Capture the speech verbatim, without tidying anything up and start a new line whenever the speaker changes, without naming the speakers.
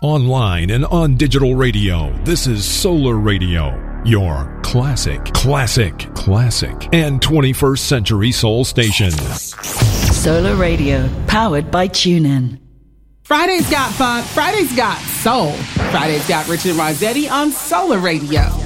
online and on digital radio. This is Solar Radio, your classic, classic, classic, and twenty-first century soul station.
Solar Radio, powered by TuneIn.
Friday's got funk. Friday's got soul. Friday's got Richard Rossetti on Solar Radio.